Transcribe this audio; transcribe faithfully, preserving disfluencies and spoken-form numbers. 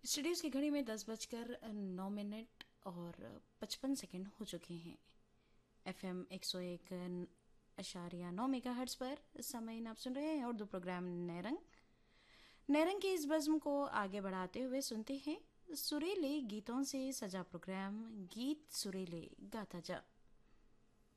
Studios की घड़ी में दस बजकर नौ मिनट और पचपन सेकंड हो चुके हैं। एफएम एक सौ एक अशारिया नौ मेगा हर्ट्स पर समय आप सुन रहे हैं और दो प्रोग्राम नैरंग नैरंग की इस बज़्म को आगे बढ़ाते हुए सुनते हैं सुरीले गीतों से सजा प्रोग्राम गीत सुरीले गाता जा।